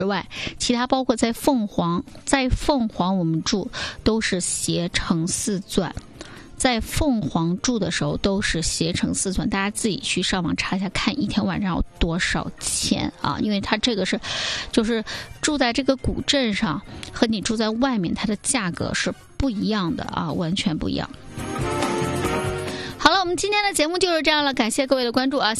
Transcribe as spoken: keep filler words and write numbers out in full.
外，其他包括在凤凰，在凤凰我们住都是携程四钻。在凤凰住的时候都是携程四钻，大家自己去上网查一下，看一天晚上要多少钱啊？因为它这个是，就是住在这个古镇上和你住在外面，它的价格是不一样的啊，完全不一样。好了，我们今天的节目就是这样了，感谢各位的关注啊。